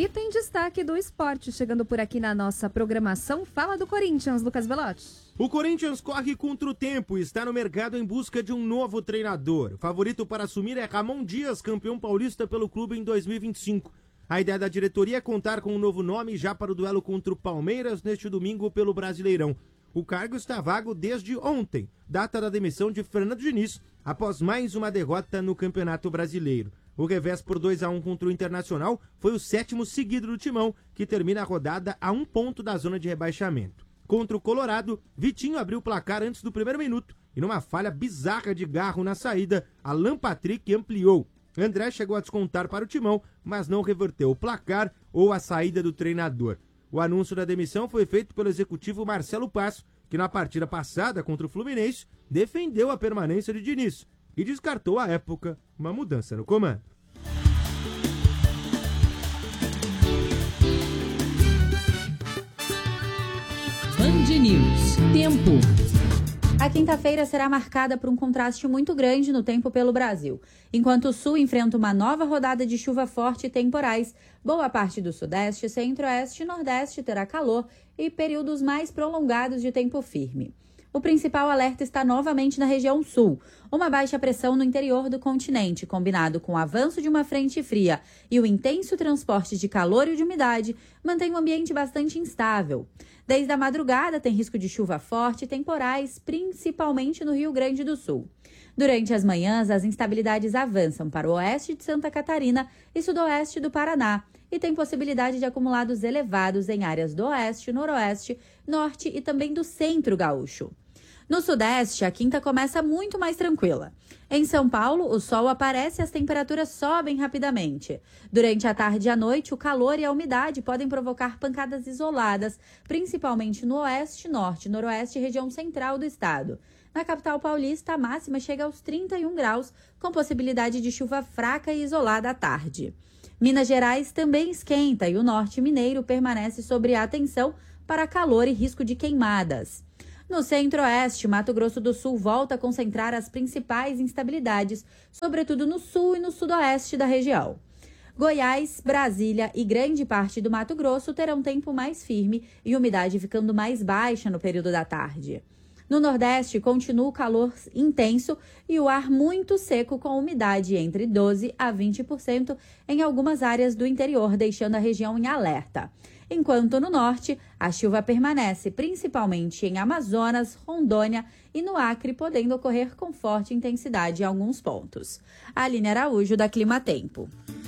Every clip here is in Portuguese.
tem destaque do esporte chegando por aqui na nossa programação. Fala do Corinthians, Lucas Belotti. O Corinthians corre contra o tempo e está no mercado em busca de um novo treinador. O favorito para assumir é Ramon Dias, campeão paulista pelo clube em 2025. A ideia da diretoria é contar com um novo nome já para o duelo contra o Palmeiras neste domingo pelo Brasileirão. O cargo está vago desde ontem, data da demissão de Fernando Diniz, após mais uma derrota no Campeonato Brasileiro. O revés por 2-1 contra o Internacional foi o 7º seguido do Timão, que termina a rodada a 1 ponto da zona de rebaixamento. Contra o Colorado, Vitinho abriu o placar antes do primeiro minuto e numa falha bizarra de Garro na saída, Alan Patrick ampliou. André chegou a descontar para o Timão, mas não reverteu o placar ou a saída do treinador. O anúncio da demissão foi feito pelo executivo Marcelo Passo, que na partida passada contra o Fluminense defendeu a permanência de Diniz e descartou à época uma mudança no comando. Band News. Tempo. A quinta-feira será marcada por um contraste muito grande no tempo pelo Brasil. Enquanto o Sul enfrenta uma nova rodada de chuva forte e temporais, boa parte do Sudeste, Centro-Oeste e Nordeste terá calor e períodos mais prolongados de tempo firme. O principal alerta está novamente na região sul. Uma baixa pressão no interior do continente, combinado com o avanço de uma frente fria e o intenso transporte de calor e de umidade, mantém um ambiente bastante instável. Desde a madrugada tem risco de chuva forte e temporais, principalmente no Rio Grande do Sul. Durante as manhãs, as instabilidades avançam para o oeste de Santa Catarina e sudoeste do Paraná, e tem possibilidade de acumulados elevados em áreas do oeste, noroeste, norte e também do centro gaúcho. No sudeste, a quinta começa muito mais tranquila. Em São Paulo, o sol aparece e as temperaturas sobem rapidamente. Durante a tarde e a noite, o calor e a umidade podem provocar pancadas isoladas, principalmente no oeste, norte, noroeste e região central do estado. Na capital paulista, a máxima chega aos 31 graus, com possibilidade de chuva fraca e isolada à tarde. Minas Gerais também esquenta e o norte mineiro permanece sob atenção para calor e risco de queimadas. No centro-oeste, Mato Grosso do Sul volta a concentrar as principais instabilidades, sobretudo no sul e no sudoeste da região. Goiás, Brasília e grande parte do Mato Grosso terão tempo mais firme e umidade ficando mais baixa no período da tarde. No Nordeste, continua o calor intenso e o ar muito seco com umidade entre 12% a 20% em algumas áreas do interior, deixando a região em alerta. Enquanto no Norte, a chuva permanece principalmente em Amazonas, Rondônia e no Acre, podendo ocorrer com forte intensidade em alguns pontos. Aline Araújo, da Clima Tempo.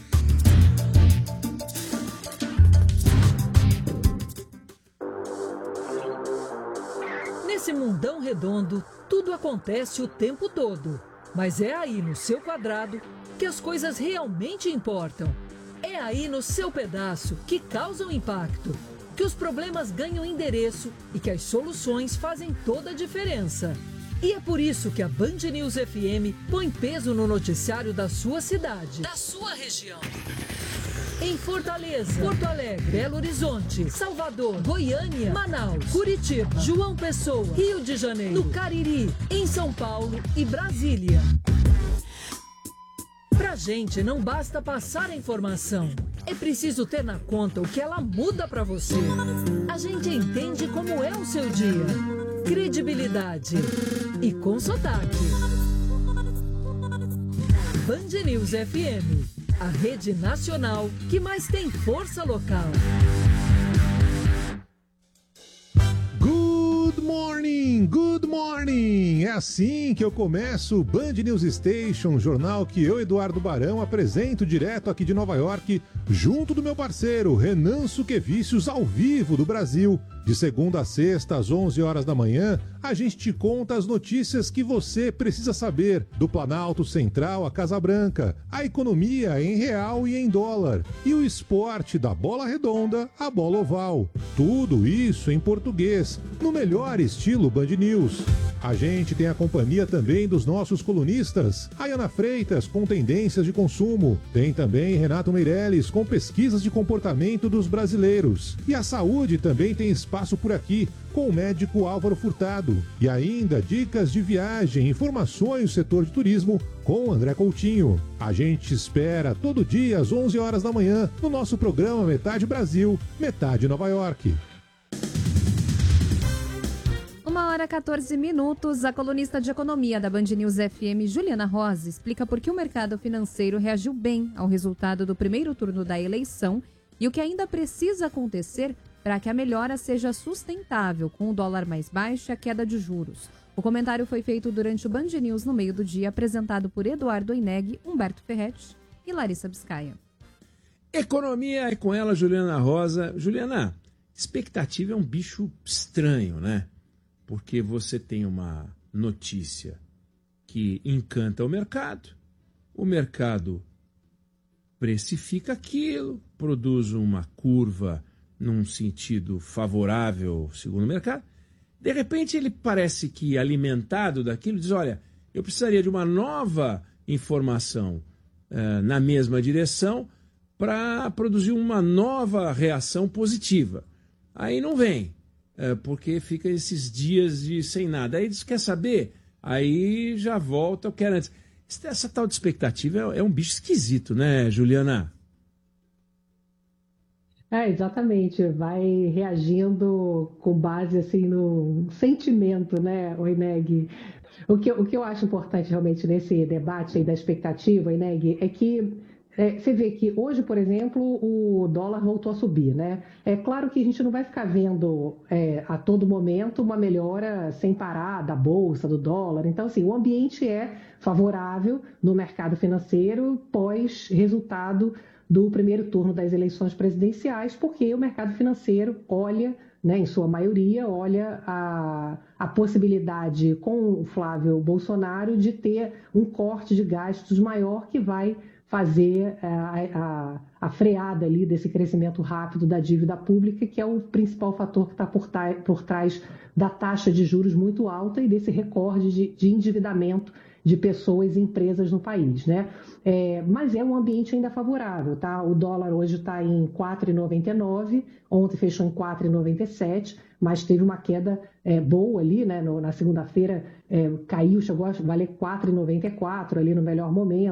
Nesse mundão redondo, tudo acontece o tempo todo. Mas é aí no seu quadrado que as coisas realmente importam. É aí no seu pedaço que causam impacto, que os problemas ganham endereço e que as soluções fazem toda a diferença. E é por isso que a Band News FM põe peso no noticiário da sua cidade, da sua região. Em Fortaleza, Porto Alegre, Belo Horizonte, Salvador, Goiânia, Manaus, Curitiba, João Pessoa, Rio de Janeiro, no Cariri, em São Paulo e Brasília. Pra gente não basta passar a informação, é preciso ter na conta o que ela muda pra você. A gente entende como é o seu dia. Credibilidade e com sotaque. Band News FM, a rede nacional que mais tem força local. Good morning! É assim que eu começo o Band News Station, jornal que eu, Eduardo Barão, apresento direto aqui de Nova York, junto do meu parceiro Renan Suquevicius, ao vivo do Brasil. De segunda a sexta, às 11 horas da manhã, a gente te conta as notícias que você precisa saber do Planalto Central à Casa Branca, a economia em real e em dólar, e o esporte da bola redonda à bola oval. Tudo isso em português, no melhor estilo Band News. A gente tem a companhia também dos nossos colunistas. Ayana Freitas, com tendências de consumo. Tem também Renato Meirelles, com pesquisas de comportamento dos brasileiros. E a saúde também tem espaço por aqui, com o médico Álvaro Furtado. E ainda dicas de viagem, informações do setor de turismo com o André Coutinho. A gente espera todo dia às 11 horas da manhã no nosso programa Metade Brasil, Metade Nova York. 1h14. A colunista de economia da Band News FM, Juliana Rosa, explica por que o mercado financeiro reagiu bem ao resultado do primeiro turno da eleição e o que ainda precisa acontecer para que a melhora seja sustentável, com o dólar mais baixo e a queda de juros. O comentário foi feito durante o Band News no meio do dia, apresentado por Eduardo Oineg, Humberto Ferretti e Larissa Biscaia. Economia é com ela, Juliana Rosa. Juliana, expectativa é um bicho estranho, né? Porque você tem uma notícia que encanta o mercado precifica aquilo, produz uma curva num sentido favorável, segundo o mercado. De repente ele parece que, alimentado daquilo, diz, olha, eu precisaria de uma nova informação na mesma direção para produzir uma nova reação positiva. Aí não vem. Porque fica esses dias de sem nada. Aí diz, quer saber? Aí já volta o que era antes. Essa tal de expectativa é um bicho esquisito, né, Juliana? Exatamente. Vai reagindo com base assim, no sentimento, né, Oineg? O que eu acho importante realmente nesse debate aí da expectativa, Oineg, é que você vê que hoje, por exemplo, o dólar voltou a subir, né? É claro que a gente não vai ficar vendo a todo momento uma melhora sem parar da bolsa, do dólar. Então, assim, o ambiente é favorável no mercado financeiro pós-resultado do primeiro turno das eleições presidenciais, porque o mercado financeiro olha, né, em sua maioria, olha a possibilidade com o Flávio Bolsonaro de ter um corte de gastos maior que vai fazer a freada ali desse crescimento rápido da dívida pública, que é o principal fator que está por trás da taxa de juros muito alta e desse recorde de endividamento de pessoas e empresas no país, né? Mas é um ambiente ainda favorável, tá? O dólar hoje está em 4,99, ontem fechou em 4,97, mas teve uma queda boa ali, né? Na segunda-feira caiu, chegou a valer 4,94 ali no melhor momento.